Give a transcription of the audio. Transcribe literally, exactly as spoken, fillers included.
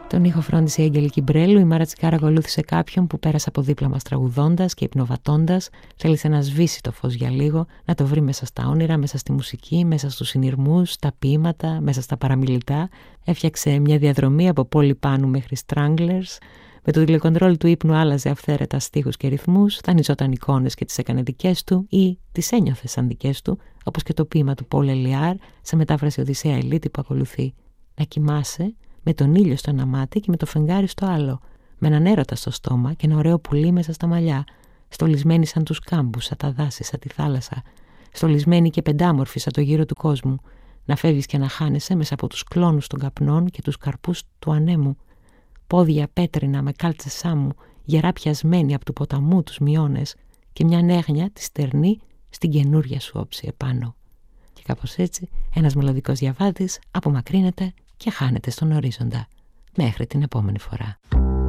Τον ήχο φρόντισε η Αγγελική Μπρέλου. Η Μάρα Τσικάρα ακολούθησε κάποιον που πέρασε από δίπλα μας τραγουδώντας και υπνοβατώντας. Θέλησε να σβήσει το φως για λίγο, να το βρει μέσα στα όνειρα, μέσα στη μουσική, μέσα στους συνειρμούς, στα ποίηματα, μέσα στα παραμιλητά. Έφτιαξε μια διαδρομή από πόλη Πάνου μέχρι Stranglers. Με το τηλεκοντρόλ του ύπνου άλλαζε αυθαίρετα στίχους και ρυθμούς, δανειζόταν εικόνες και τις έκανε δικές του ή τις ένιωθε σαν δικές του, όπως και το ποίημα του Πολ Ελιάρ σε μετάφραση Οδυσσέα Ελίτη που ακολουθεί. Να κοιμάσαι με τον ήλιο στο ένα μάτι και με το φεγγάρι στο άλλο, με έναν έρωτα στο στόμα και ένα ωραίο πουλί μέσα στα μαλλιά, στολισμένη σαν τους κάμπους, σαν τα δάση, σαν τη θάλασσα, στολισμένη και πεντάμορφη σαν το γύρο του κόσμου, να φεύγεις και να χάνεσαι μέσα από τους κλόνους των καπνών και τους καρπούς του ανέμου, πόδια πέτρινα με κάλτσες σάμου, γερά πιασμένοι από του ποταμού τους μειώνες και μια νέχνια τη στερνή στην καινούρια σου όψη επάνω. Και κάπως έτσι ένας μελωδικός διαβάτης απομακρύνεται και χάνεται στον ορίζοντα. Μέχρι την επόμενη φορά.